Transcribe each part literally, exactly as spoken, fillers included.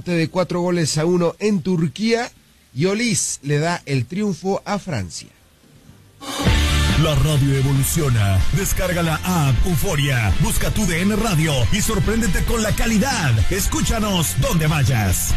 empate de cuatro goles a uno en Turquía y Olís le da el triunfo a Francia. La radio evoluciona. Descarga la app Euforia, busca tu D N Radio y sorpréndete con la calidad. Escúchanos donde vayas.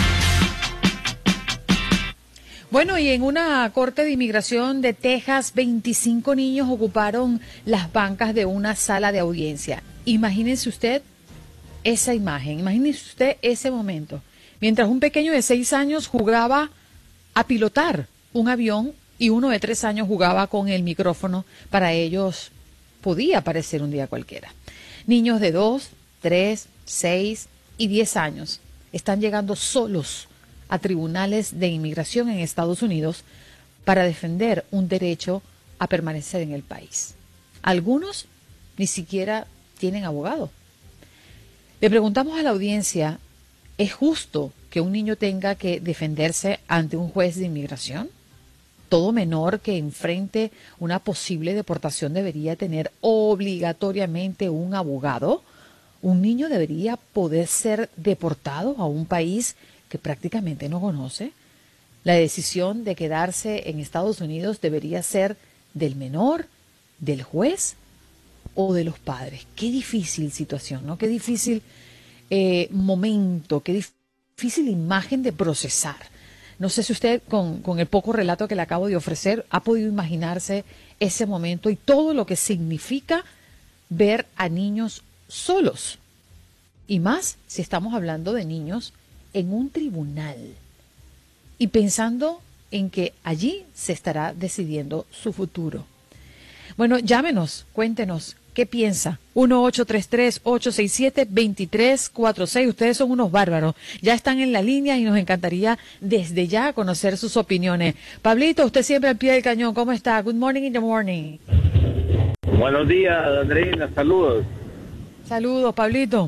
Bueno, y en una corte de inmigración de Texas, veinticinco niños ocuparon las bancas de una sala de audiencia. Imagínense usted esa imagen, imagínense usted ese momento. Mientras un pequeño de seis años jugaba a pilotar un avión y uno de tres años jugaba con el micrófono, para ellos podía parecer un día cualquiera. Niños de dos, tres, seis y diez años están llegando solos a tribunales de inmigración en Estados Unidos para defender un derecho a permanecer en el país. Algunos ni siquiera tienen abogado. Le preguntamos a la audiencia, ¿es justo que un niño tenga que defenderse ante un juez de inmigración? ¿Todo menor que enfrente una posible deportación debería tener obligatoriamente un abogado? ¿Un niño debería poder ser deportado a un país que prácticamente no conoce? La decisión de quedarse en Estados Unidos debería ser del menor, del juez o de los padres. Qué difícil situación, ¿no? Qué difícil eh, momento, qué difícil imagen de procesar. No sé si usted, con, con el poco relato que le acabo de ofrecer, ha podido imaginarse ese momento y todo lo que significa ver a niños solos. Y más si estamos hablando de niños en un tribunal y pensando en que allí se estará decidiendo su futuro. Bueno, llámenos, cuéntenos, ¿qué piensa? uno ocho tres tres, ocho seis siete, dos tres cuatro seis. Ustedes son unos bárbaros. Ya están en la línea y nos encantaría desde ya conocer sus opiniones. Pablito, usted siempre al pie del cañón. ¿Cómo está? Good morning in the morning. Buenos días, Andreina. Saludos. Saludos, Pablito.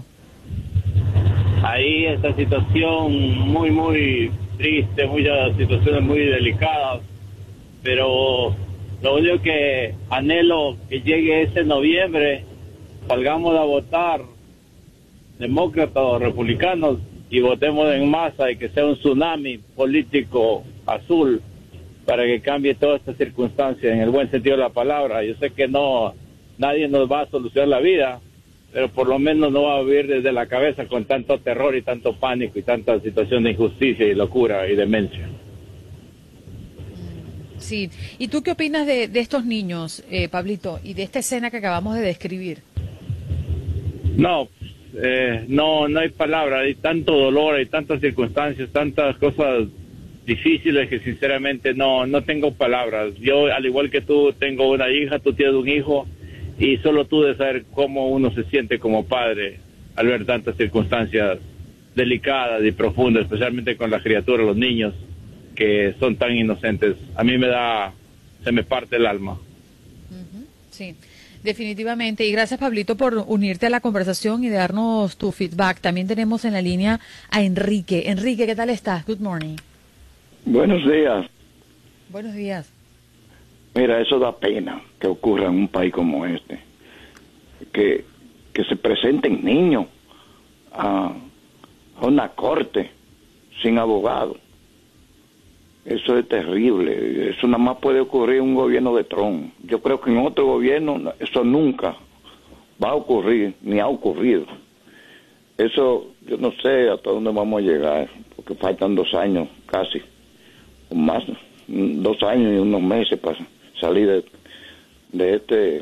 Ahí esta situación muy, muy triste, muchas situaciones muy delicadas, pero lo único que anhelo que llegue ese noviembre, salgamos a votar, demócratas o republicanos, y votemos en masa y que sea un tsunami político azul para que cambie toda esta circunstancia en el buen sentido de la palabra. Yo sé que no, nadie nos va a solucionar la vida, pero por lo menos no va a vivir desde la cabeza con tanto terror y tanto pánico y tanta situación de injusticia y locura y demencia. Sí. ¿Y tú qué opinas de, de estos niños, eh, Pablito, y de esta escena que acabamos de describir? No, eh, no, no hay palabra. Hay tanto dolor, hay tantas circunstancias, tantas cosas difíciles que sinceramente no, no tengo palabras. Yo, al igual que tú, tengo una hija, tú tienes un hijo, y solo tú de saber cómo uno se siente como padre al ver tantas circunstancias delicadas y profundas, especialmente con las criaturas, los niños, que son tan inocentes. A mí me da, se me parte el alma. Uh-huh. Sí, definitivamente. Y gracias, Pablito, por unirte a la conversación y darnos tu feedback. También tenemos en la línea a Enrique. Enrique, ¿qué tal estás? Good morning. Buenos días. Buenos días. Mira, eso da pena que ocurra en un país como este. Que, que se presenten niños a, a una corte sin abogado. Eso es terrible. Eso nada más puede ocurrir en un gobierno de Trump. Yo creo que en otro gobierno eso nunca va a ocurrir, ni ha ocurrido. Eso, yo no sé hasta dónde vamos a llegar, porque faltan dos años casi, o más, dos años y unos meses para salir de, de este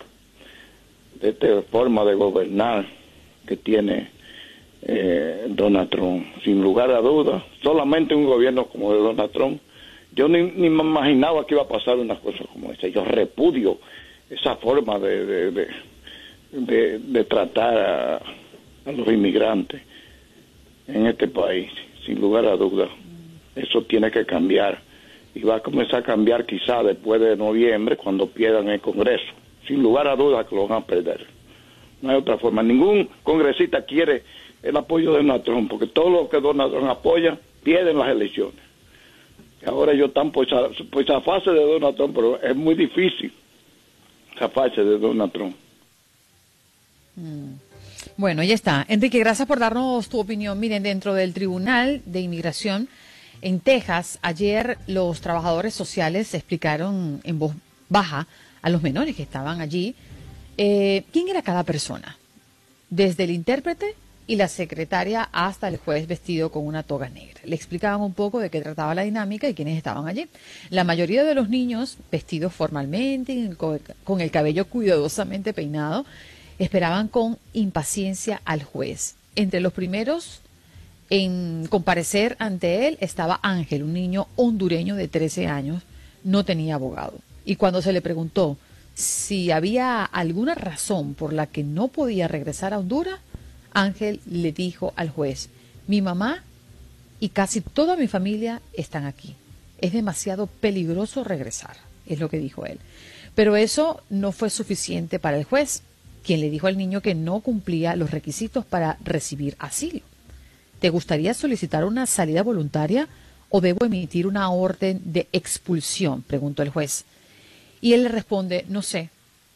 de esta forma de gobernar que tiene Eh, Donald Trump. Sin lugar a dudas, solamente un gobierno como de Donald Trump, yo ni, ni me imaginaba que iba a pasar una cosa como esa. Yo repudio esa forma de de, de, de, de tratar a, a los inmigrantes en este país. Sin lugar a dudas, eso tiene que cambiar, y va a comenzar a cambiar quizá después de noviembre, cuando pierdan el Congreso. Sin lugar a dudas que lo van a perder. No hay otra forma. Ningún congresista quiere el apoyo de Donald Trump, porque todo lo que Donald Trump apoya pierden las elecciones. Y ahora ellos están por esa, por esa fase de Donald Trump, pero es muy difícil esa fase de Donald Trump. Mm. Bueno, ya está. Enrique, gracias por darnos tu opinión. Miren, dentro del Tribunal de Inmigración en Texas, ayer los trabajadores sociales explicaron en voz baja a los menores que estaban allí eh, quién era cada persona, desde el intérprete y la secretaria hasta el juez vestido con una toga negra. Le explicaban un poco de qué trataba la dinámica y quiénes estaban allí. La mayoría de los niños, vestidos formalmente, con el cabello cuidadosamente peinado, esperaban con impaciencia al juez. Entre los primeros en comparecer ante él estaba Ángel, un niño hondureño de trece años, no tenía abogado. Y cuando se le preguntó si había alguna razón por la que no podía regresar a Honduras, Ángel le dijo al juez: mi mamá y casi toda mi familia están aquí. Es demasiado peligroso regresar, es lo que dijo él. Pero eso no fue suficiente para el juez, quien le dijo al niño que no cumplía los requisitos para recibir asilo. ¿Te gustaría solicitar una salida voluntaria o debo emitir una orden de expulsión?, preguntó el juez. Y él le responde: no sé.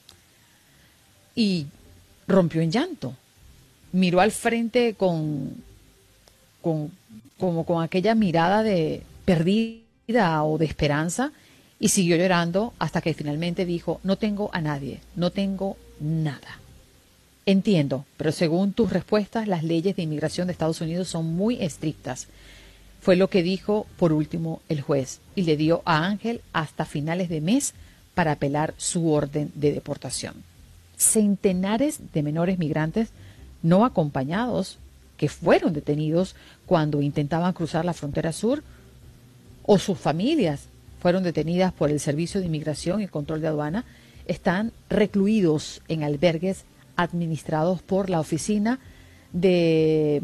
Y rompió en llanto. Miró al frente con, con, como con aquella mirada de perdida o de esperanza y siguió llorando hasta que finalmente dijo: no tengo a nadie, no tengo nada. Entiendo, pero según tus respuestas, las leyes de inmigración de Estados Unidos son muy estrictas. Fue lo que dijo por último el juez y le dio a Ángel hasta finales de mes para apelar su orden de deportación. Centenares de menores migrantes no acompañados que fueron detenidos cuando intentaban cruzar la frontera sur, o sus familias fueron detenidas por el Servicio de Inmigración y Control de Aduana, están recluidos en albergues administrados por la Oficina de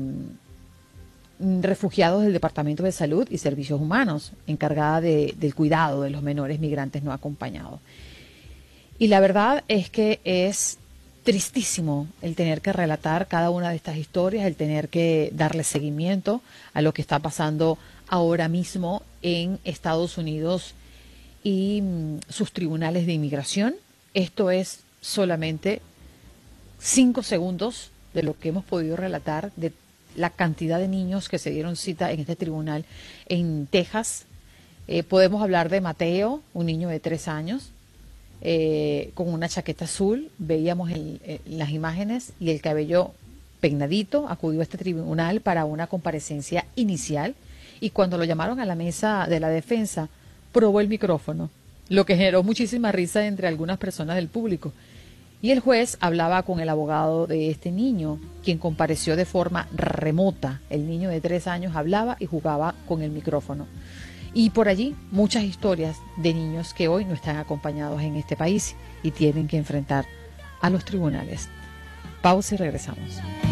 Refugiados del Departamento de Salud y Servicios Humanos, encargada de, del cuidado de los menores migrantes no acompañados. Y la verdad es que es tristísimo el tener que relatar cada una de estas historias, el tener que darle seguimiento a lo que está pasando ahora mismo en Estados Unidos y mm, sus tribunales de inmigración. Esto es solamente cinco segundos de lo que hemos podido relatar de la cantidad de niños que se dieron cita en este tribunal en Texas. Eh, podemos hablar de Mateo, un niño de tres años, eh, con una chaqueta azul, veíamos el, eh, las imágenes, y el cabello peinadito. Acudió a este tribunal para una comparecencia inicial y cuando lo llamaron a la mesa de la defensa, probó el micrófono, lo que generó muchísima risa entre algunas personas del público. Y el juez hablaba con el abogado de este niño, quien compareció de forma remota. El niño de tres años hablaba y jugaba con el micrófono. Y por allí muchas historias de niños que hoy no están acompañados en este país y tienen que enfrentar a los tribunales. Pausa y regresamos.